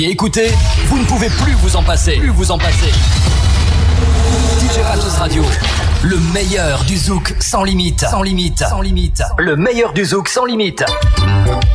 Et écoutez, vous ne pouvez plus vous en passer. DJ Ratos Radio, le meilleur du zouk sans limite. Le meilleur du zouk sans limite.